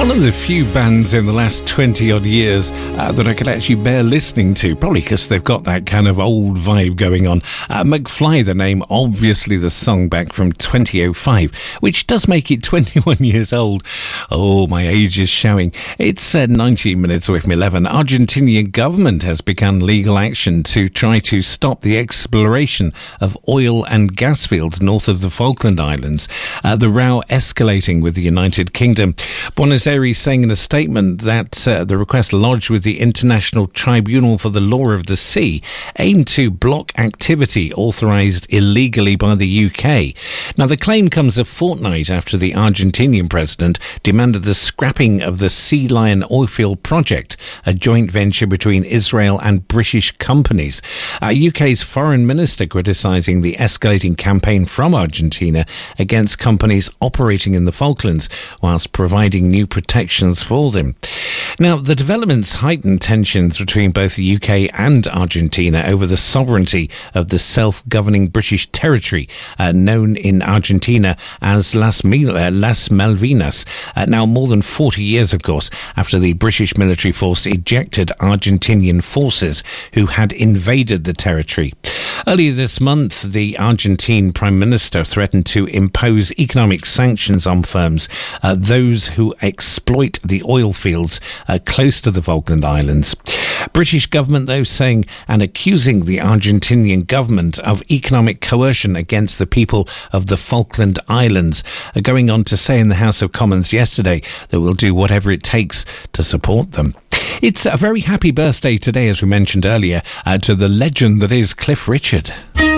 One of the few bands in the last 20 odd years that I could actually bear listening to, probably because they've got that kind of old vibe going on. McFly, the name, obviously the song back from 2005, which does make it 21 years old. Oh, my age is showing. It's 19 minutes away from 11. Argentinian government has begun legal action to try to stop the exploration of oil and gas fields north of the Falkland Islands. The row escalating with the United Kingdom. Buenos Aires saying in a statement that the request lodged with the International Tribunal for the Law of the Sea aimed to block activity authorised illegally by the UK. Now, the claim comes a fortnight after the Argentinian president demanded the scrapping of the Sea Lion oilfield project, a joint venture between Israel and British companies. UK's foreign minister criticising the escalating campaign from Argentina against companies operating in the Falklands, whilst providing new protections for them. Now, the developments heightened tensions between both the UK and Argentina over the sovereignty of the self-governing British territory known in Argentina as Las Malvinas. Now, more than 40 years, of course, after the British military force ejected Argentinian forces who had invaded the territory. Earlier this month, the Argentine Prime Minister threatened to impose economic sanctions on firms, those who exploit the oil fields close to the Falkland Islands. British government, though, saying and accusing the Argentinian government of economic coercion against the people of the Falkland Islands, going on to say in the House of Commons yesterday that we'll do whatever it takes to support them. It's a very happy birthday today, as we mentioned earlier, to the legend that is Cliff Richard.